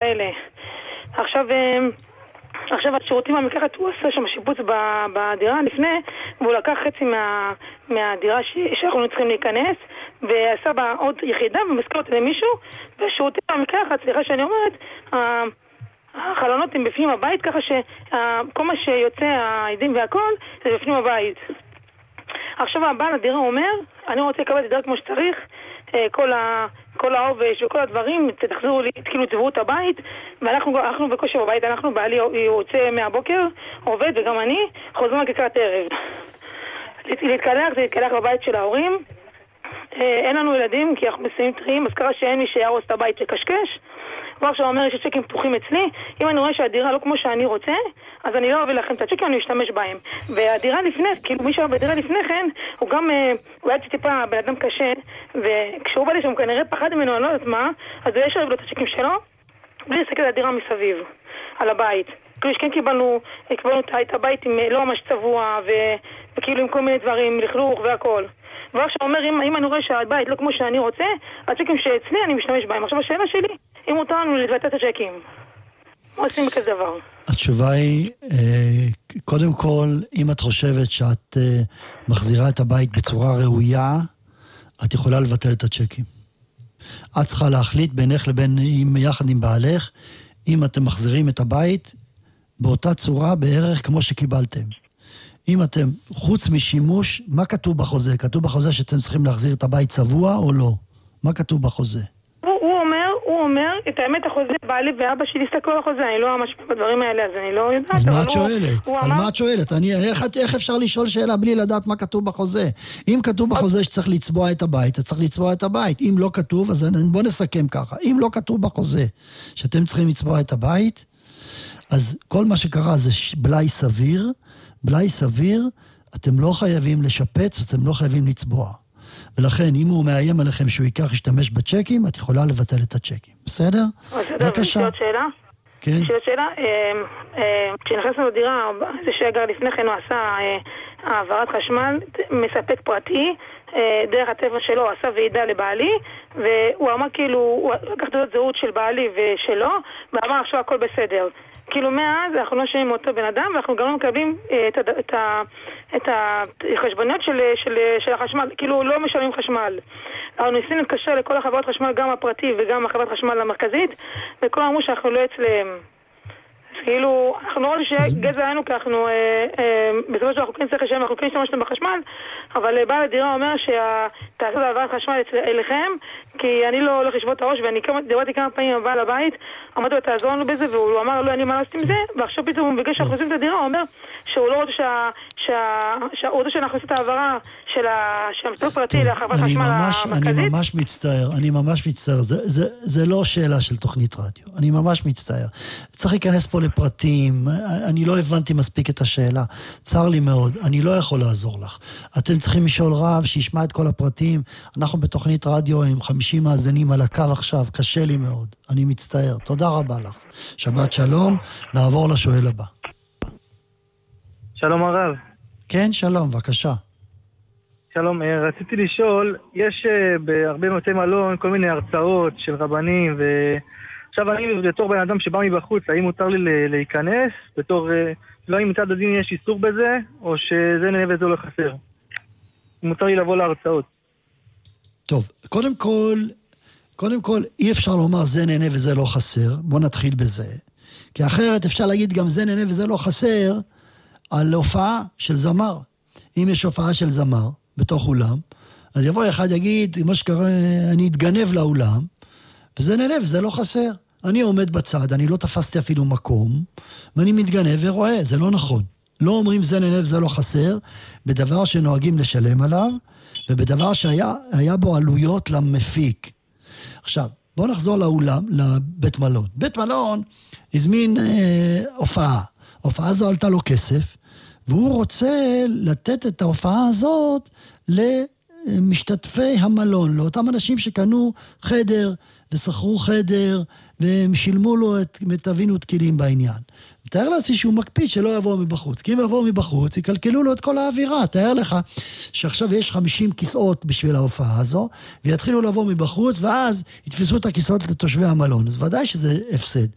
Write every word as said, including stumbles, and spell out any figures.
כאלה. עכשיו, עכשיו השירותים המקחת, הוא עשה שם שיפוץ בדירה לפני, והוא לקח חצי מה, מהדירה שאנחנו צריכים להיכנס, ועשה בה עוד יחידה ומזכיר אותה למישהו, והשירותים המקחת, סליחה שאני אומרת, החלונות הם בפנים הבית, ככה שכל מה שיוצא, העדים והכל, זה בפנים הבית. עכשיו הבעל הדירה אומר, אני רוצה לקבל את הדירה כמו שצריך, כל, ה, כל העובש וכל הדברים, תחזרו לי, כאילו תבואו את הבית, ואנחנו אנחנו בקושי בבית, אנחנו בעלי יוצא מהבוקר, עובד וגם אני, חוזרים לקראת ערב. להתקלח זה להתקלח בבית של ההורים, אין לנו ילדים כי אנחנו מסיימים טריים, אז קרה שאין מי שירוס את הבית שקשקש, הוא עכשיו אומר, יש צ'קים פתוחים אצלי, אם אני רואה שהדירה לא כמו שאני רוצה, אז אני לא אביא לכם את הצ'קים, אני משתמש בהם. והדירה לפני, כאילו מי שהיה בדירה לפני כן, הוא גם, הוא היה טיפה בן אדם קשה, וכשהוא בא לי שם כנראה פחד ממנו, אני לא יודעת מה, אז הוא ישר הביא לו את הצ'קים שלו, בלי לסתכל על הדירה מסביב, על הבית. כאילו שכן קיבלנו, קיבלנו את הבית עם לא ממש צבוע, וכאילו עם כל מיני דברים, לכלוך והכל. ועכשיו אומר, אם, אם אני רואה שהבית לא כמו שאני רוצה, הצ'קים שאצלי אני משתמש בהם. עכשיו השאלה שלי, אם מותר לנו לבטא את הצ'קים, מה עושים בכזה דבר? התשובה היא, קודם כל, אם את חושבת שאת מחזירה את הבית בצורה ראויה, את יכולה לבטל את הצ'קים. את צריכה להחליט בינך לבין, יחד עם בעלך, אם אתם מחזירים את הבית באותה צורה בערך כמו שקיבלתם. אם אתם, חוץ משימוש, מה כתוב בחוזה? כתוב בחוזה שאתם צריכים להחזיר את הבית צבוע או לא? מה כתוב בחוזה? הוא, הוא אומר, הוא אומר, את האמת החוזה, בעלי ואבא שלי הסתכלו על החוזה, אני לא ממש בדברים האלה, אז אני לא יודעת. אז מה את שואלת? הוא, הוא על אמר... מה את שואלת? אני, איך, איך אפשר לשאול שאלה בלי לדעת מה כתוב בחוזה? אם כתוב בחוזה שצריך לצבוע את הבית, אז צריך לצבוע את הבית. אם לא כתוב, אז בוא נסכם ככה. אם לא כתוב בחוזה שאתם צריכים לצבוע את הבית, אז כל מה שקרה זה בלאי סביר, בלאי סביר, אתם לא חייבים לשפץ, אתם לא חייבים לצבוע. ולכן, אם הוא מאיים עליכם שהוא ייקח ישתמש בצ'קים, את יכולה לבטל את הצ'קים. בסדר? בבקשה. יש עוד שאלה? כן. יש עוד שאלה? כשנכנסנו לדירה, זה שגר לפני כן הוא עשה העברת חשמל, מספק פרטי, דרך הטבע שלו עשה ועידה לבעלי, והוא אמר כאילו, הוא לקח תעודת זהות של בעלי ושלו, ואמר עכשיו הכל בסדר. כאילו מאז אנחנו לא שומעים אותו בן אדם, ואנחנו גם לא מקבלים את, את, את החשבוניות של, של, של החשמל, כאילו לא משלמים חשמל. אנחנו ניסינו להתקשר לכל החברות חשמל, גם הפרטי וגם החברת חשמל המרכזית, וכל אמרו שאנחנו לא אצלם. אז כאילו, אנחנו לא רואים שגזע היינו, כי אנחנו, בסופו של אנחנו כן צריך לשלם, אנחנו כן השתמשנו בחשמל, אבל בעל הדירה אומר שתעשו העברת חשמל אליכם, כי אני לא הולך לשבות הראש, ואני דיברתי כמה פעמים עם בעל הבית, אמרתי לו, תעזור לנו בזה, והוא אמר, לא, אני מה לעשות עם זה, ועכשיו פתאום הוא מבקש שאנחנו עושים את הדירה, הוא אומר שהוא לא רוצה שהוא רוצה שאנחנו עושים את העברה של המספק פרטי לחברת חשמל המרכזית. אני ממש מצטער, אני ממש מצטער, זה לא שאלה של תוכנית רדיו, אני ממש מצטער. צריך להיכנס פה לפרטים, אני לא הבנתי מספיק את השאלה, צר לי מאוד, אני לא יכול לעזור לך. אתם צריכים לשאול רב שישמע את כל הפרטים, אנחנו בתוכנית רדיו עם חמישים מאזינים על הקו עכשיו, קשה לי מאוד, אני מצטער, תודה רבה לך. שבת שלום, נעבור לשואל הבא. שלום הרב. כן, שלום, בבקשה. שלום, רציתי לשאול, יש בהרבה בתי מלון כל מיני הרצאות של רבנים, ועכשיו אני בתור בן אדם שבא מבחוץ, האם מותר לי להיכנס? בתור, לא אם מצד הדין יש איסור בזה, או שזה נהנה וזה לא חסר. מותר לי לבוא להרצאות. טוב, קודם כל, קודם כל, אי אפשר לומר זה נהנה וזה לא חסר, בוא נתחיל בזה. כי אחרת אפשר להגיד גם זה נהנה וזה לא חסר, על הופעה של זמר. אם יש הופעה של זמר בתוך אולם, אז יבוא אחד יגיד, מה שקרה, אני אתגנב לאולם, וזה נהנה וזה לא חסר. אני עומד בצד, אני לא תפסתי אפילו מקום, ואני מתגנב ורואה, זה לא נכון. לא אומרים זה נהנה וזה לא חסר, בדבר שנוהגים לשלם עליו, ובדבר שהיה היה בו עלויות למפיק. עכשיו, בואו נחזור לאולם, לבית מלון. בית מלון הזמין אה, הופעה. הופעה הזו עלתה לו כסף, והוא רוצה לתת את ההופעה הזאת למשתתפי המלון, לאותם אנשים שקנו חדר ושכרו חדר, והם שילמו לו את מטבין ותקילים בעניין. תאר לעצמי שהוא מקפיד שלא יבוא מבחוץ, כי אם יבוא מבחוץ, יקלקלו לו את כל האווירה. תאר לך שעכשיו יש חמישים כיסאות בשביל ההופעה הזו, ויתחילו לבוא מבחוץ, ואז יתפסו את הכיסאות לתושבי המלון. אז ודאי שזה הפסד.